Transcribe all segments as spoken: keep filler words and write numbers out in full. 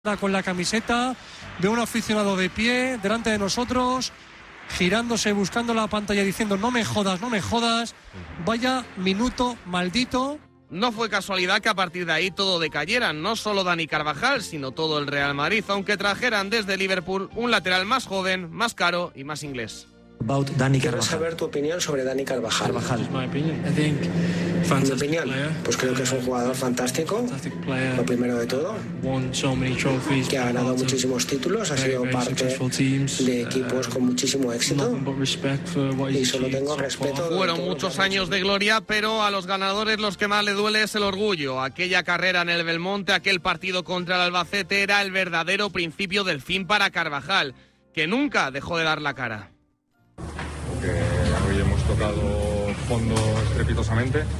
con la camiseta, de un aficionado de pie delante de nosotros, girándose, buscando la pantalla, diciendo no me jodas, no me jodas, vaya minuto maldito. No fue casualidad que a partir de ahí todo decayera, no solo Dani Carvajal, sino todo el Real Madrid, aunque trajeran desde Liverpool un lateral más joven, más caro y más inglés. About Dani Quiero Carvajal. saber tu opinión sobre Dani Carvajal. Carvajal. Mi opinión, pues creo que es un jugador fantástico, lo primero de todo, que ha ganado muchísimos títulos, ha sido parte de equipos con muchísimo éxito y solo tengo respeto. Fueron muchos años de gloria, pero a los ganadores los que más le duele es el orgullo. Aquella carrera en el Belmonte, aquel partido contra el Albacete era el verdadero principio del fin para Carvajal, que nunca dejó de dar la cara. Porque hoy hemos tocado fondo estrepitosamente, eh,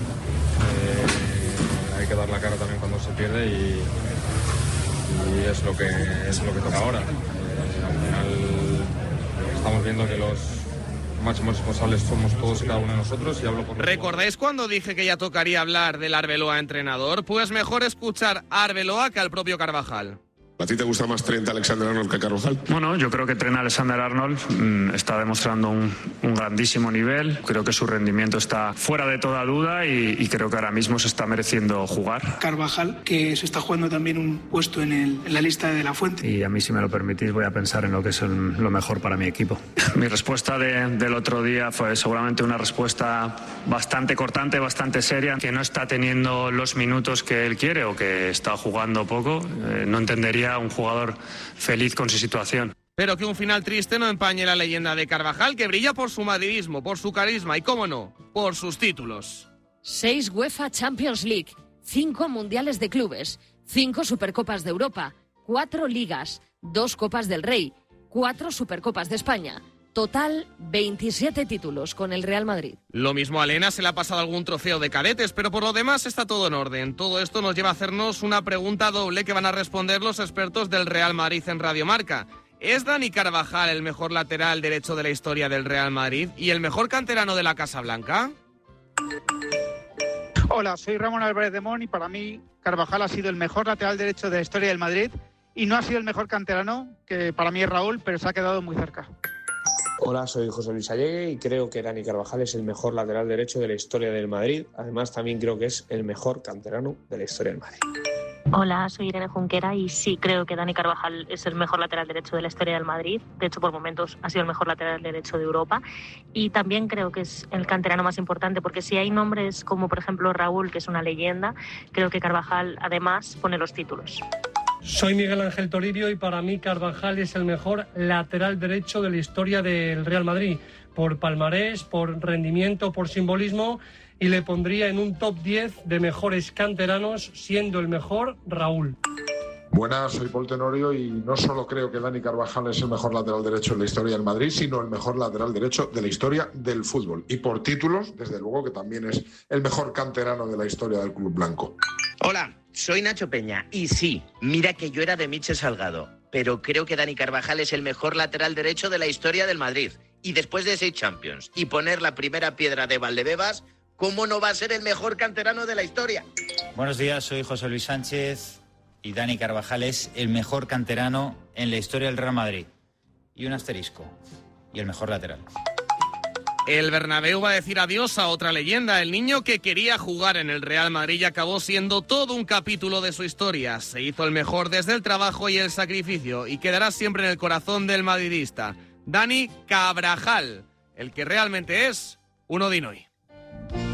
hay que dar la cara también cuando se pierde y, y es lo que es lo que toca ahora. Eh, al final estamos viendo que los máximos responsables somos todos y cada uno de nosotros y hablo por... ¿Recordáis cuando dije que ya tocaría hablar del Arbeloa entrenador? Pues mejor escuchar a Arbeloa que al propio Carvajal. ¿A ti te gusta más Trent Alexander-Arnold que Carvajal? Bueno, yo creo que Trent Alexander-Arnold mmm, está demostrando un, un grandísimo nivel. Creo que su rendimiento está fuera de toda duda y, y creo que ahora mismo se está mereciendo jugar. Carvajal, que se está jugando también un puesto en, el, en la lista de la Fuente. Y a mí, si me lo permitís, voy a pensar en lo que es el, lo mejor para mi equipo. Mi respuesta de, del otro día fue seguramente una respuesta bastante cortante, bastante seria, que no está teniendo los minutos que él quiere o que está jugando poco. Eh, no entendería un jugador feliz con su situación. Pero que un final triste no empañe la leyenda de Carvajal, que brilla por su madridismo, por su carisma y, cómo no, por sus títulos. Seis UEFA Champions League, cinco Mundiales de Clubes, cinco Supercopas de Europa, cuatro Ligas, dos Copas del Rey, cuatro Supercopas de España. Total, veintisiete títulos con el Real Madrid. Lo mismo a Elena se le ha pasado algún trofeo de cadetes, pero por lo demás está todo en orden. Todo esto nos lleva a hacernos una pregunta doble que van a responder los expertos del Real Madrid en Radio Marca. ¿Es Dani Carvajal el mejor lateral derecho de la historia del Real Madrid y el mejor canterano de la Casa Blanca? Hola, soy Ramón Álvarez de Mon y para mí Carvajal ha sido el mejor lateral derecho de la historia del Madrid y no ha sido el mejor canterano, que para mí es Raúl, pero se ha quedado muy cerca. Hola, soy José Luis Allegue y creo que Dani Carvajal es el mejor lateral derecho de la historia del Madrid. Además, también creo que es el mejor canterano de la historia del Madrid. Hola, soy Irene Junquera y sí creo que Dani Carvajal es el mejor lateral derecho de la historia del Madrid. De hecho, por momentos ha sido el mejor lateral derecho de Europa. Y también creo que es el canterano más importante, porque si hay nombres como, por ejemplo, Raúl, que es una leyenda, creo que Carvajal, además, pone los títulos. Soy Miguel Ángel Toribio y para mí Carvajal es el mejor lateral derecho de la historia del Real Madrid, por palmarés, por rendimiento, por simbolismo, y le pondría en un top diez de mejores canteranos, siendo el mejor Raúl. Buenas, soy Paul Tenorio y no solo creo que Dani Carvajal es el mejor lateral derecho de la historia del Madrid, sino el mejor lateral derecho de la historia del fútbol. Y por títulos, desde luego que también es el mejor canterano de la historia del club blanco. Hola, soy Nacho Peña y sí, mira que yo era de Michel Salgado, pero creo que Dani Carvajal es el mejor lateral derecho de la historia del Madrid. Y después de seis Champions y poner la primera piedra de Valdebebas, ¿cómo no va a ser el mejor canterano de la historia? Buenos días, soy José Luis Sánchez y Dani Carvajal es el mejor canterano en la historia del Real Madrid. Y un asterisco, y el mejor lateral. El Bernabéu va a decir adiós a otra leyenda, el niño que quería jugar en el Real Madrid y acabó siendo todo un capítulo de su historia. Se hizo el mejor desde el trabajo y el sacrificio y quedará siempre en el corazón del madridista. Dani Carvajal, el que realmente es un Odinoy.